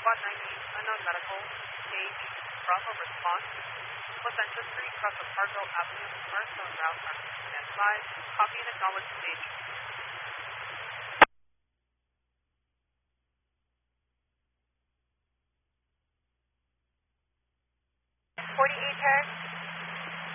Squad 90, unknown medical, Gage, Bravo response. Placentia Street, across the Fargo Avenue, Firestone Route, stand by. Copy and acknowledge stage.